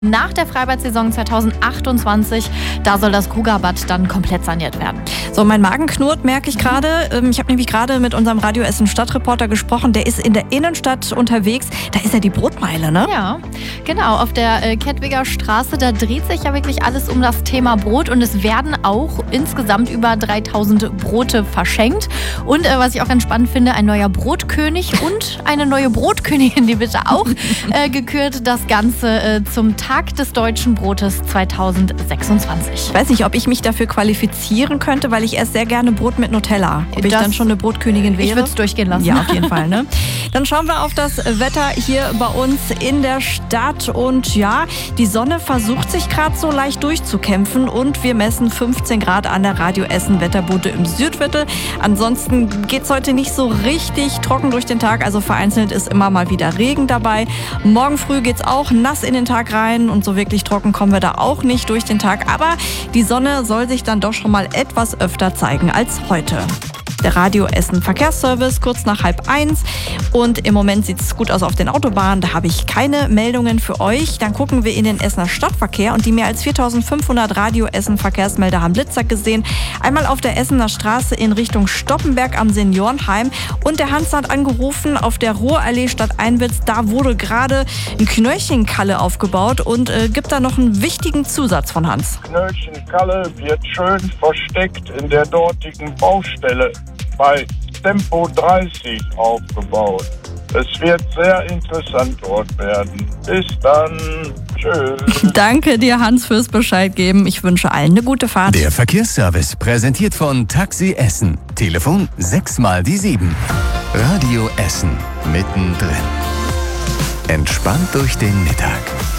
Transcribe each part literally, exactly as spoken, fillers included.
Nach der Freibad-Saison zweitausendachtundzwanzig, da soll das Krugabad dann komplett saniert werden. So, mein Magen knurrt, merke ich gerade. Ich habe nämlich gerade mit unserem Radio Essen Stadtreporter gesprochen. Der ist in der Innenstadt unterwegs. Da ist ja die Brotmeile, ne? Ja, genau. Auf der äh, Kettwiger Straße, da dreht sich ja wirklich alles um das Thema Brot. Und es werden auch insgesamt über dreitausend Brote verschenkt. Und äh, was ich auch ganz spannend finde, ein neuer Brotkönig und eine neue Brotkönigin, die wird auch äh, gekürt. Das Ganze äh, zum Tag des deutschen Brotes zweitausendsechsundzwanzig. Ich weiß nicht, ob ich mich dafür qualifizieren könnte, weil ich esse sehr gerne Brot mit Nutella. Ob ich Das- dann schon eine Brotkönigin wäre? Ich würde es durchgehen lassen. Ja, auf jeden Fall. Ne? Dann schauen wir auf das Wetter hier bei uns in der Stadt. Und ja, die Sonne versucht sich gerade so leicht durchzukämpfen. Und wir messen fünfzehn Grad an der Radio Essen Wetterbude im Südviertel. Ansonsten geht es heute nicht so richtig trocken durch den Tag. Also vereinzelt ist immer mal wieder Regen dabei. Morgen früh geht es auch nass in den Tag rein. Und so wirklich trocken kommen wir da auch nicht durch den Tag. Aber die Sonne soll sich dann doch schon mal etwas öfter zeigen als heute. Der Radio Essen Verkehrsservice kurz nach halb eins. Und im Moment sieht es gut aus auf den Autobahnen. Da habe ich keine Meldungen für euch. Dann gucken wir in den Essener Stadtverkehr. Und die mehr als viertausendfünfhundert Radio Essen Verkehrsmelder haben Blitzer gesehen. Einmal auf der Essener Straße in Richtung Stoppenberg am Seniorenheim. Und der Hans hat angerufen auf der Ruhrallee Stadt Einwitz. Da wurde gerade ein Knöllchenkalle aufgebaut. Und äh, gibt da noch einen wichtigen Zusatz von Hans. Knöllchenkalle wird schön versteckt in der dortigen Baustelle bei Tempo dreißig aufgebaut. Es wird sehr interessant dort werden. Bis dann. Tschüss. Danke dir, Hans, fürs Bescheid geben. Ich wünsche allen eine gute Fahrt. Der Verkehrsservice präsentiert von Taxi Essen. Telefon sechs mal die sieben. Radio Essen mittendrin. Entspannt durch den Mittag.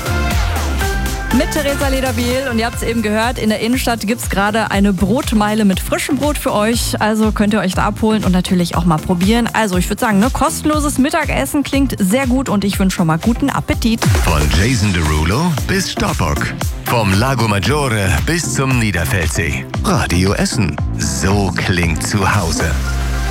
Mit Theresa Lederbiel und ihr habt es eben gehört, in der Innenstadt gibt es gerade eine Brotmeile mit frischem Brot für euch. Also könnt ihr euch da abholen und natürlich auch mal probieren. Also ich würde sagen, ne, kostenloses Mittagessen klingt sehr gut und ich wünsche schon mal guten Appetit. Von Jason Derulo bis Stoppock. Vom Lago Maggiore bis zum Niederfeldsee. Radio Essen. So klingt zu Hause.